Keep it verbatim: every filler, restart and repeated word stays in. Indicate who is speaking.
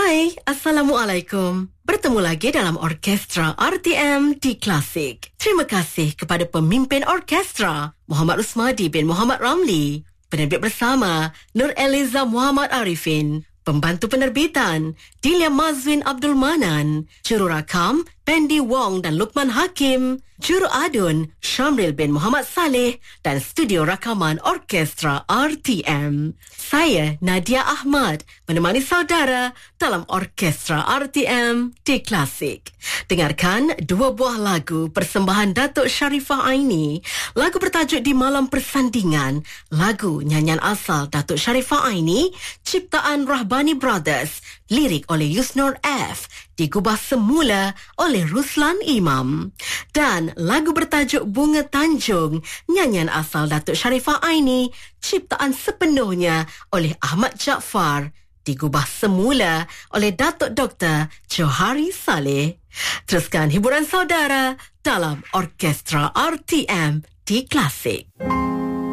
Speaker 1: Hai, Assalamualaikum. Bertemu lagi dalam Orkestra R T M di Klasik. Terima kasih kepada pemimpin orkestra, Muhammad Rusmadi bin Muhammad Ramli. Penerbit bersama, Nur Eliza Muhammad Arifin. Pembantu penerbitan, Dilia Mazwin Abdul Manan. Jururakam, Pendi Wong dan Lukman Hakim. Juru adun, Syamril bin Muhammad Saleh. Dan studio rakaman Orkestra R T M. Saya, Nadia Ahmad, menemani saudara dalam Orkestra R T M di Klasik. Dengarkan dua buah lagu persembahan Datuk Sharifah Aini. Lagu bertajuk Di Malam Persandingan. Lagu nyanyian asal Datuk Sharifah Aini, ciptaan Rahbani Brothers. Lirik oleh Yusnor F. Digubah semula oleh Ruslan Imam. Dan lagu bertajuk Bunga Tanjung, nyanyian asal Datuk Sharifah Aini, ciptaan sepenuhnya oleh Ahmad Jaafar. Digubah semula oleh Datuk Doktor Johari Saleh. Teruskan hiburan saudara dalam Orkestra R T M di Klasik.